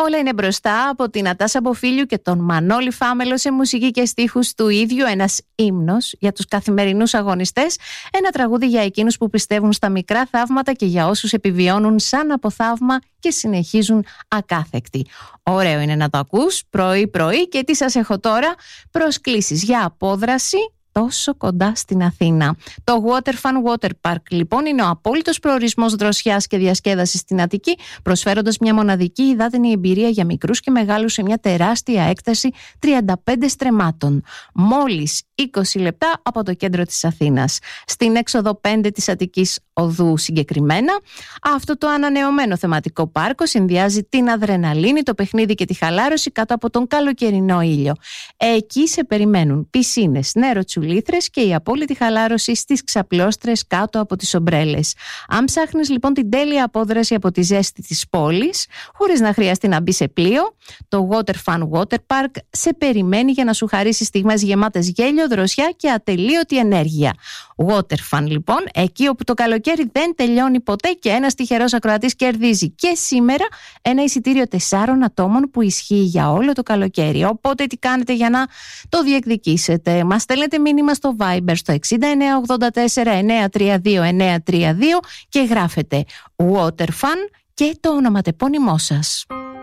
Όλα είναι μπροστά από την Ατάσα Μποφίλιου και τον Μανώλη Φάμελο σε μουσική και στίχους του ίδιου, ένας ύμνος για τους καθημερινούς αγωνιστές, ένα τραγούδι για εκείνους που πιστεύουν στα μικρά θαύματα και για όσους επιβιώνουν σαν από θαύμα και συνεχίζουν ακάθεκτοι. Ωραίο είναι να το ακούς πρωί-πρωί. Και τι σας έχω τώρα? Προσκλήσεις για απόδραση τόσο κοντά στην Αθήνα. Το Waterfun Water Park λοιπόν είναι ο απόλυτος προορισμός δροσιάς και διασκέδασης στην Αττική, προσφέροντας μια μοναδική υδάτινη εμπειρία για μικρούς και μεγάλους σε μια τεράστια έκταση 35 στρεμμάτων. Μόλις 20 λεπτά από το κέντρο της Αθήνας. Στην έξοδο 5 της Αττικής Οδού συγκεκριμένα, αυτό το ανανεωμένο θεματικό πάρκο συνδυάζει την αδρεναλίνη, το παιχνίδι και τη χαλάρωση κάτω από τον καλοκαιρινό ήλιο. Εκεί σε περιμένουν πισίνες, νεροτσουλήθρες και η απόλυτη χαλάρωση στις ξαπλώστρες κάτω από τις ομπρέλες. Αν ψάχνεις λοιπόν την τέλεια απόδραση από τη ζέστη της πόλης, χωρίς να χρειαστεί να μπει σε πλοίο, το Waterfun Water Park σε περιμένει για να σου χαρίσει στιγμές γεμάτες γέλιο, δροσιά και ατελείωτη ενέργεια. Waterfun λοιπόν, εκεί όπου το καλοκαίρι δεν τελειώνει ποτέ και ένας τυχερός ακροατής κερδίζει και σήμερα ένα εισιτήριο 4 ατόμων που ισχύει για όλο το καλοκαίρι. Οπότε τι κάνετε για να το διεκδικήσετε? Μας στέλνετε μήνυμα στο Viber στο 6984 932 932 και γράφετε Waterfun και το ονοματεπώνυμό σας.